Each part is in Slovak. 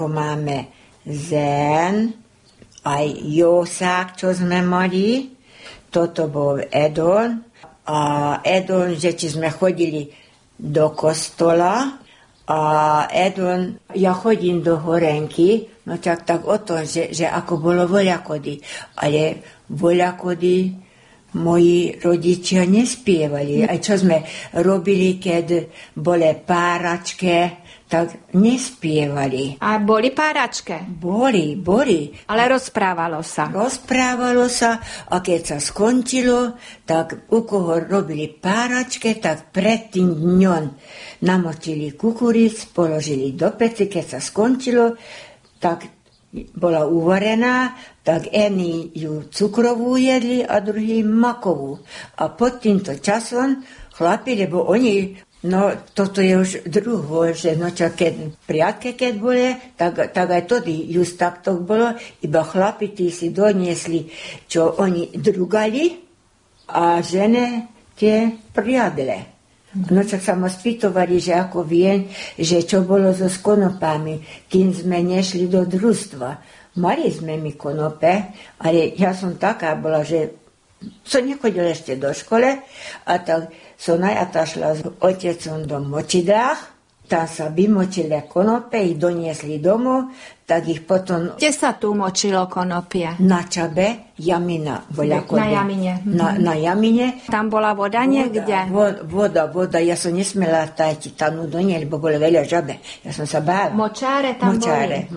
Máme Zen, aj Jószák, čo sme mali. Toto bol Edon. A Edon, že či sme chodili do kostola. A Edon, ja chodím do Horenky, no tak o tom, že ako bolo voľakody. Ale voľakody moji rodičia nespievali. Aj čo sme robili, keď boli páračke, tak nespievali. A boli páračke? Boli. Ale rozprávalo sa. Rozprávalo sa a keď sa skončilo, tak u koho robili páračke, tak pred tým dňom namočili kukuric, položili do peci, keď sa skončilo, tak bola uvarená, tak jedni ju cukrovú jedli a druhý makovú. A pod týmto časom chlapi, lebo oni, no toto je už druho, že no čo, keď priatke, keď boli, tak aj tody just takto bolo, iba chlapi tí si doniesli, čo oni drugali a žene tie priadle. No čo sa ma spýtovali, že ako viem, že čo bolo so konopami, kým sme nešli do družstva. Mali sme mi konope, ale ja som taká bola, že som nechodila ešte do škole, a tak som najata šla s otecom do močidlách, tam sa vymočili konope, ich doniesli domov, tak ich potom... Kde sa tu močilo konopie? Na Čabe, Jamina. Na Jamine. Na Jamine. Tam bola voda niekde? Voda. Ja som nesmela tajti tam donieť, lebo bolo veľa žabe. Ja som sa bála. Močáre tam boli?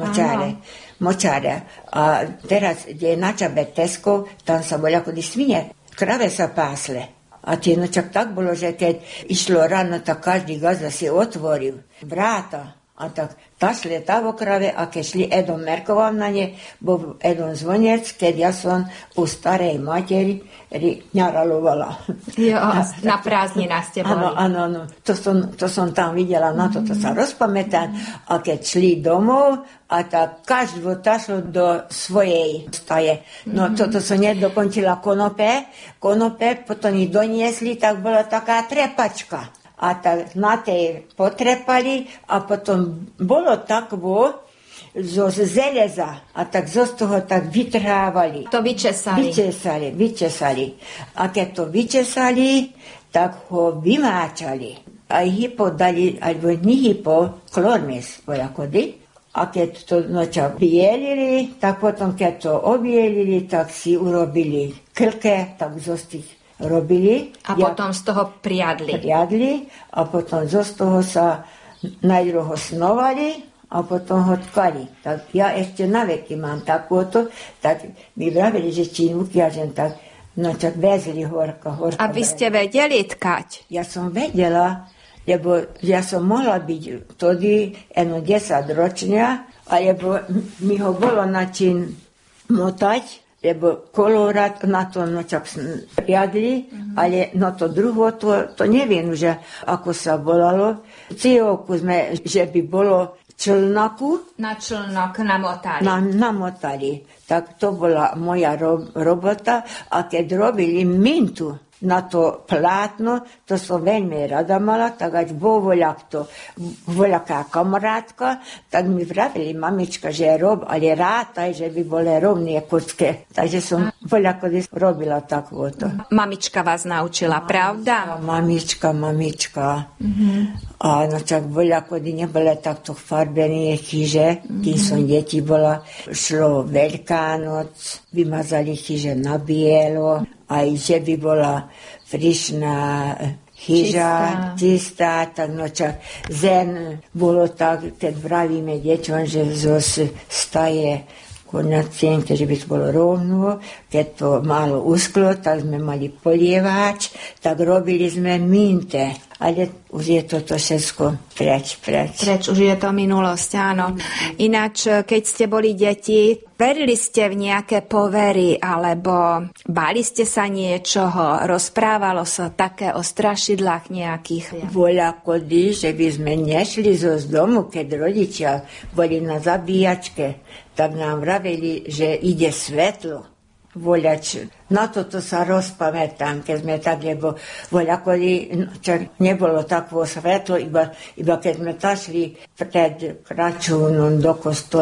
Močáre. A teraz, kde je na Čabe Tesco, tam sa bola kody svine. Krave sa pásle. A tie nočak tak bolo, že keď išlo ráno, tak každý gazda si otvoril vráta. A tak tašli tá vo krave, a keď šli Edom merkoval na ne, bol Edom zvonec, keď ja som u starej materi ňaralovala. Jo, na prázdninách ste boli. Áno. To som tam videla, na to sa rozpamätám. A keď šli domov, a tak každý tašlo do svojej staje. No toto som nedokončila konope, potom ich doniesli, tak bola taká trepačka. A tak na tej potrepali a potom bolo takvo zo železa a tak zo toho tak vytrhávali. To vyčesali. Vyčesali. A keď to vyčesali, tak ho vymáčali. A hypo dali, alebo nehypo, klormis, voľakody. A keď to noča bielili, tak potom keď to obielili, tak si urobili klke, tak zo tých robili. A potom z toho priadli. A potom z toho sa najdroho snovali a potom ho tkali. Tak ja ešte na veky mám takúto, tak mi vravili, že či ukiažem, tak no čak vezli horka. A vy ste vedeli tkať? Ja som vedela, lebo ja som mohla byť vtedy 10 ročnia, alebo mi ho bolo na čím motať, lebo kolorát na to nočak priadli, ale no to druho, to neviem, že ako sa volalo. Cílovku sme, že by bolo člnaku. Na člnok namotali. Namotali. Tak to bola moja robota. A keď robili mintu na to plátno, to som veľmi rada mala, tak aj voľaká kamarátka, tak mi vravili mamička, že rob, ale rátaj, že by boli rovné kocke. Takže som voľako robila takúto. Mamička vás naučila, pravda? Mamička. A no čak voľako neboli takto farbené chyže, kým som deti bola. Šlo Veľká noc, vymazali chyže na bielo, aj že by bola frišná chyža, čistá, tak no čak zen bolo tak, keď vravíme deťom, že zo staje na cienke, že by to bolo rovno, keď to malo usklo, tak sme mali polievač, tak robili sme minte, ale už je toto všetko preč. Už je to minulosť, áno. Ináč, keď ste boli deti, verili ste v nejaké povery, alebo báli ste sa niečoho, rozprávalo sa také o strašidlách nejakých? Voľakody, že by sme nešli z domu, keď rodičia boli na zabíjačke, tak nám vraveli, že ide svetlo. voľač. Na toto sa rozpamätám, keď sme tak, lebo voľakoli, nebolo takvo svetlo, iba keď sme tašli pred kračúnom do kostola,